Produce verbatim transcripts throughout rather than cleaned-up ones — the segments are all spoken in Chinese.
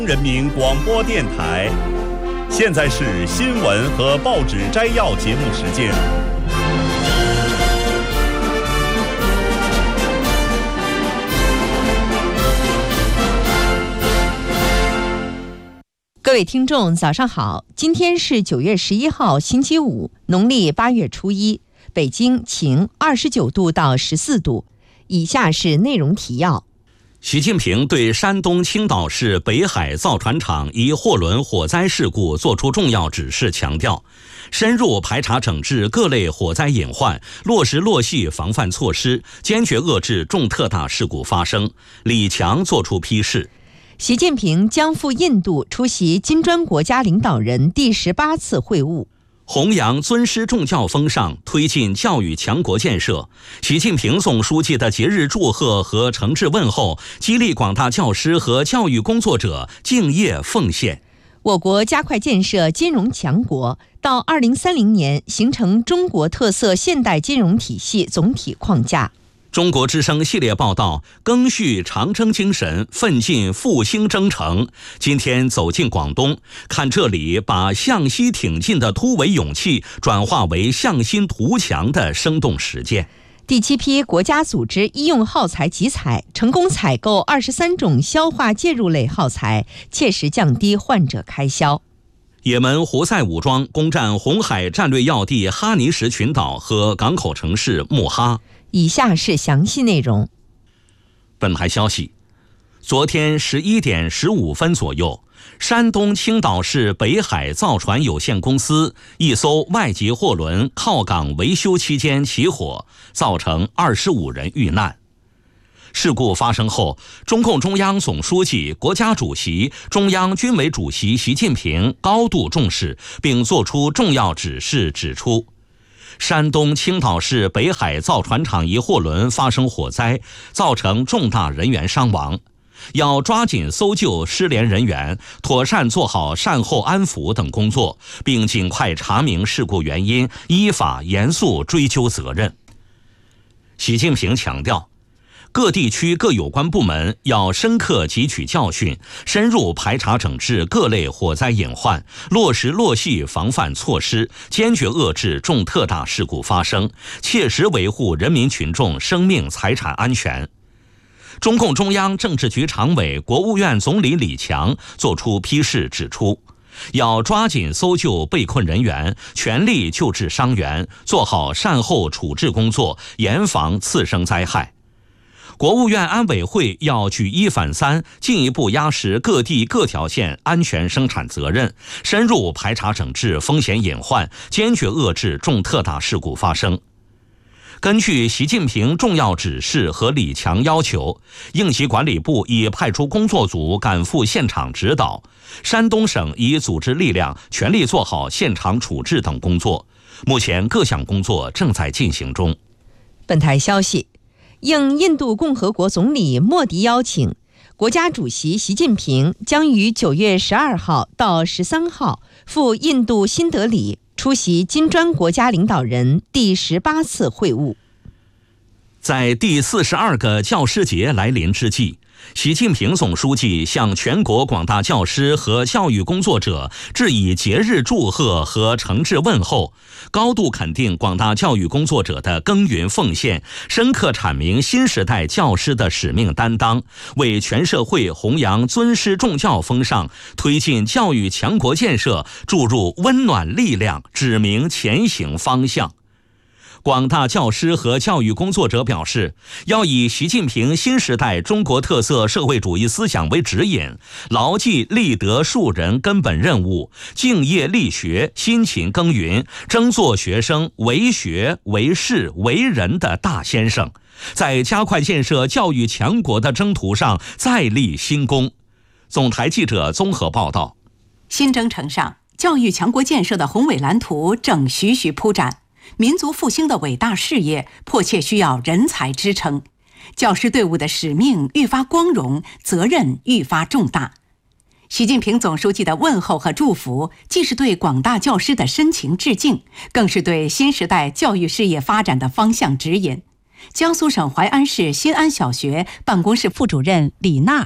人民广播电台，现在是新闻和报纸摘要节目时间。 各位听众早上好，今天是九月十一号星期五，农历八月初一，北京晴，二十九度到十四度。以下是内容提要。 习近平对山东青岛市北海造船厂一货轮火灾事故作出重要指示，强调深入排查整治各类火灾隐患，落实落细防范措施，坚决遏制重特大事故发生。李强作出批示。 习近平将赴印度出席金砖国家领导人第十八次会晤。 弘扬尊师重教风尚，推进教育强国建设。习近平总书记的节日祝贺和诚挚问候，激励广大教师和教育工作者敬业奉献。 我国加快建设金融强国，到二零三零年形成中国特色现代金融体系总体框架。 中国之声系列报道，赓续长征精神，奋进复兴征程。今天走进广东，看这里把向西挺进的突围勇气转化为向心图强的生动实践。 第七批国家组织医用耗材集采，成功采购二十三种消化介入类耗材，切实降低患者开销。 也门胡塞武装攻占红海战略要地哈尼什群岛和港口城市穆哈。 以下是详细内容。 本台消息，昨天十一点十五分左右，山东青岛市北海造船有限公司一艘外籍货轮靠港维修期间起火，造成二十五人遇难。事故发生后，中共中央总书记、国家主席、中央军委主席习近平高度重视，并作出重要指示，指出山东青岛市北海造船厂一货轮发生火灾，造成重大人员伤亡，要抓紧搜救失联人员，妥善做好善后安抚等工作，并尽快查明事故原因，依法严肃追究责任。习近平强调，各地区各有关部门要深刻汲取教训，深入排查整治各类火灾隐患，落实落细防范措施，坚决遏制重特大事故发生，切实维护人民群众生命财产安全。中共中央政治局常委、国务院总理李强作出批示，指出要抓紧搜救被困人员，全力救治伤员，做好善后处置工作，严防次生灾害。国务院安委会要举一反三，进一步压实各地各条线安全生产责任，深入排查整治风险隐患，坚决遏制重特大事故发生。根据习近平重要指示和李强要求，应急管理部已派出工作组赶赴现场指导，山东省已组织力量全力做好现场处置等工作，目前各项工作正在进行中。 本台消息，应印度共和国总理莫迪邀请，国家主席习近平将于九月十二号到十三号赴印度新德里出席金砖国家领导人第十八次会晤。 在第四十二个教师节来临之际，习近平总书记向全国广大教师和教育工作者致以节日祝贺和诚挚问候，高度肯定广大教育工作者的耕耘奉献，深刻阐明新时代教师的使命担当，为全社会弘扬尊师重教风尚，推进教育强国建设注入温暖力量，指明前行方向。广大教师和教育工作者表示，要以习近平新时代中国特色社会主义思想为指引，牢记立德树人根本任务，敬业力学，辛勤耕耘，争做学生为学为事为人的大先生，在加快建设教育强国的征途上再立新功。总台记者综合报道。 新征程上，教育强国建设的宏伟蓝图正徐徐铺展，民族复兴的伟大事业迫切需要人才支撑，教师队伍的使命愈发光荣，责任愈发重大。习近平总书记的问候和祝福，既是对广大教师的深情致敬，更是对新时代教育事业发展的方向指引。江苏省淮安市新安小学办公室副主任李娜，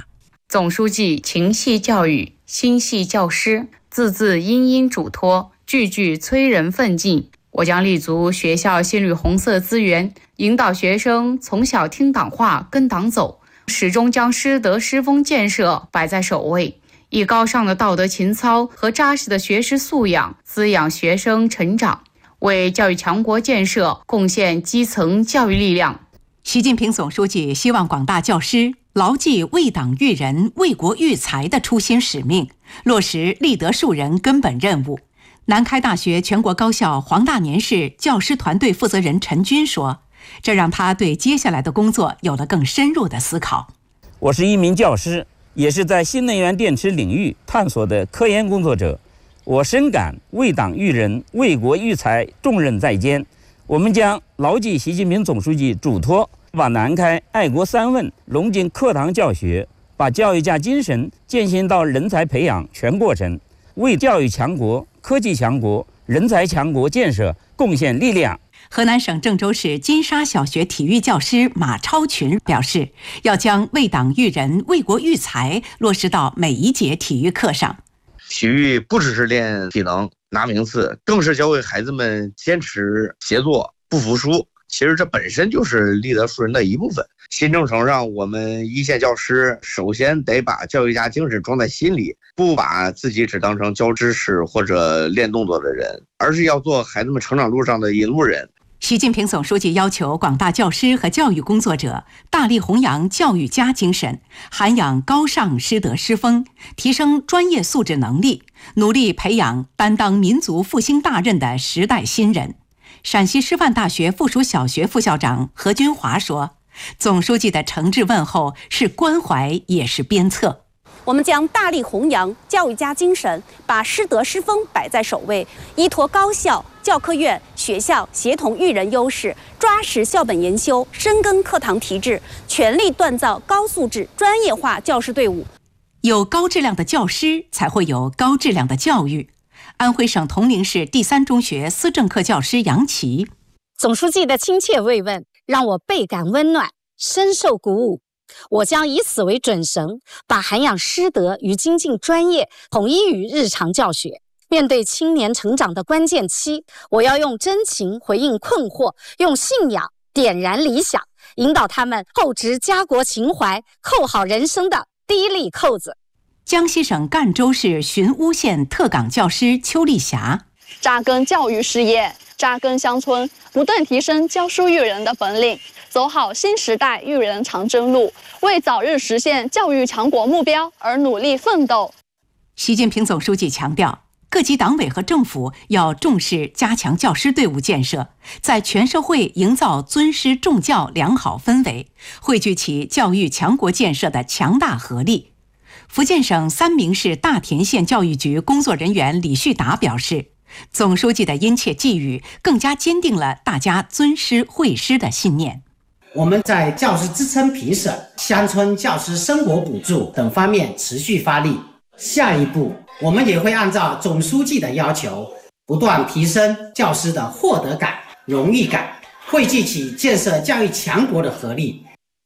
总书记勤系教育，心系教师，字字殷殷嘱托，句句催人奋进。我将立足学校新绿红色资源，引导学生从小听党话跟党走，始终将师德师风建设摆在首位，以高尚的道德情操和扎实的学识素养滋养学生成长，为教育强国建设贡献基层教育力量。 习近平总书记希望广大教师牢记为党育人、为国育才的初心使命，落实立德树人根本任务。南开大学全国高校黄大年市教师团队负责人陈军说，这让他对接下来的工作有了更深入的思考。 我是一名教师，也是在新能源电池领域探索的科研工作者，我深感为党育人、为国育才重任在肩。我们将牢记习近平总书记嘱托，把南开爱国三问融进课堂教学，把教育家精神践行到人才培养全过程，为教育强国、科技强国、人才强国建设贡献力量。 河南省郑州市金沙小学体育教师马超群表示，要将为党育人、为国育才落实到每一节体育课上。 体育不只是练体能、拿名次，更是教会孩子们坚持协作、不服输。其实这本身就是立德树人的一部分。新征程上，我们一线教师首先得把教育家精神装在心里，不把自己只当成教知识或者练动作的人，而是要做孩子们成长路上的引路人。 习近平总书记要求广大教师和教育工作者大力弘扬教育家精神，涵养高尚师德师风，提升专业素质能力，努力培养担当民族复兴大任的时代新人。陕西师范大学附属小学副校长何军华说，总书记的诚挚问候是关怀也是鞭策。 我们将大力弘扬教育家精神，把师德师风摆在首位，依托高校、教科院、学校协同育人优势，抓实校本研修，深耕课堂提质，全力锻造高素质专业化教师队伍。 有高质量的教师，才会有高质量的教育。安徽省铜陵市第三中学思政课教师杨琦， 总书记的亲切慰问让我倍感温暖，深受鼓舞。我将以此为准绳，把涵养师德与精进专业统一于日常教学。面对青年成长的关键期，我要用真情回应困惑，用信仰点燃理想，引导他们厚植家国情怀，扣好人生的第一粒扣子。 江西省赣州市寻乌县特岗教师邱丽霞， 扎根教育事业，扎根乡村，不断提升教书育人的本领，走好新时代育人长征路，为早日实现教育强国目标而努力奋斗。 习近平总书记强调，各级党委和政府要重视加强教师队伍建设，在全社会营造尊师重教良好氛围，汇聚起教育强国建设的强大合力。福建省三明市大田县教育局工作人员李旭达表示，总书记的殷切寄语更加坚定了大家尊师惠师的信念。 我们在教师支撑评审、乡村教师生活补助等方面持续发力。下一步，我们也会按照总书记的要求，不断提升教师的获得感、荣誉感，汇聚起建设教育强国的合力。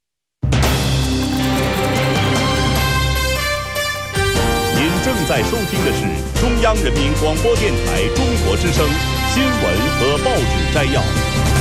正在收听的是中央人民广播电台中国之声新闻和报纸摘要。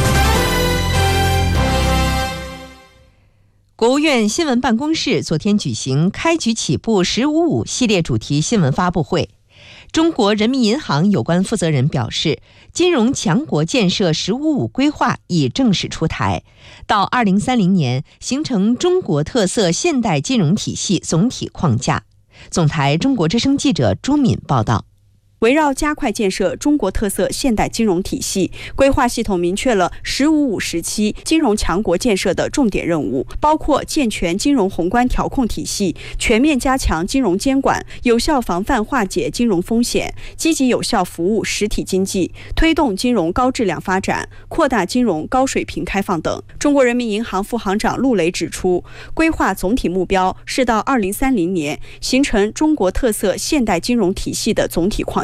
国务院新闻办公室昨天举行开局起步十五五系列主题新闻发布会。中国人民银行有关负责人表示，金融强国建设十五五规划已正式出台，到二零三零年形成中国特色现代金融体系总体框架。总台中国之声记者朱敏报道。 围绕加快建设中国特色现代金融体系，规划系统明确了“十五五”时期金融强国建设的重点任务，包括健全金融宏观调控体系，全面加强金融监管，有效防范化解金融风险，积极有效服务实体经济，推动金融高质量发展，扩大金融高水平开放等。中国人民银行副行长陆雷指出，规划总体目标是到二零三零年形成中国特色现代金融体系的总体框架。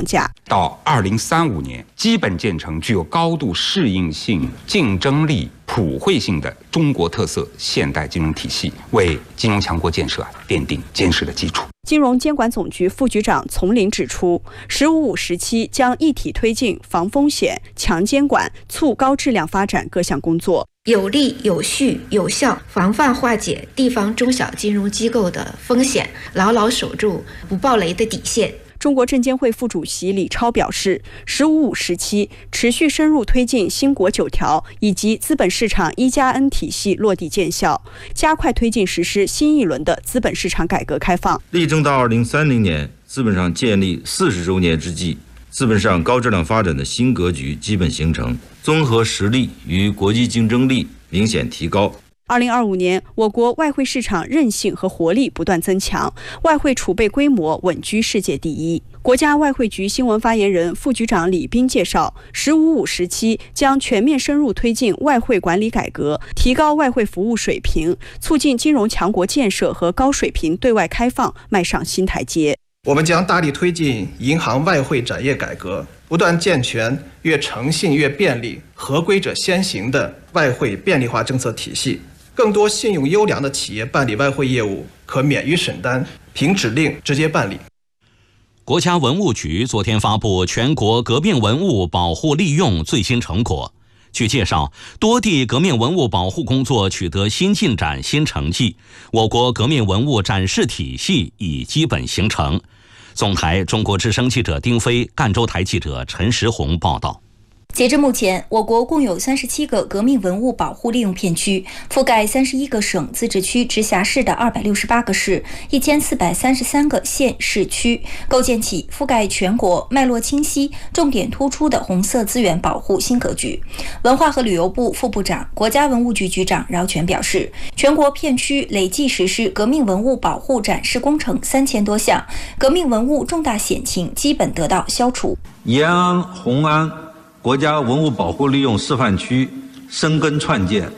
架。 到二零三五年，基本建成具有高度适应性、竞争力、普惠性的中国特色现代金融体系，为金融强国建设奠定坚实的基础。 金融监管总局副局长丛林指出，十五五时期将一体推进防风险、强监管、促高质量发展各项工作， 有力、有序、有效防范化解地方中小金融机构的风险，牢牢守住不爆雷的底线。 中国证监会副主席李超表示，十五五时期持续深入推进新国九条以及资本市场一加 N 体系落地见效，加快推进实施新一轮的资本市场改革开放。 力争到二零三零年资本上建立四十周年之际，资本市场高质量发展的新格局基本形成，综合实力与国际竞争力明显提高。 二零二五年，我国外汇市场韧性和活力不断增强，外汇储备规模稳居世界第一。国家外汇局新闻发言人、副局长李斌介绍，十五五时期将全面深入推进外汇管理改革，提高外汇服务水平，促进金融强国建设和高水平对外开放迈上新台阶。 我们将大力推进银行外汇展业改革，不断健全越诚信越便利、合规者先行的外汇便利化政策体系。更多信用优良的企业办理外汇业务可免于审单，凭指令直接办理。 国家文物局昨天发布全国革命文物保护利用最新成果。据介绍，多地革命文物保护工作取得新进展、新成绩，我国革命文物展示体系已基本形成。总台中国之声记者丁飞、赣州台记者陈石红报道。 截至目前，我国共有三十七个革命文物保护利用片区，覆盖三十一个省、自治区、直辖市的二百六十八个市、一千四百三十三个县市区，构建起覆盖全国、脉络清晰、重点突出的红色资源保护新格局。文化和旅游部副部长、国家文物局局长饶全表示，全国片区累计实施革命文物保护展示工程三千多项，革命文物重大险情基本得到消除。 延安、红安国家文物保护利用示范区生根创建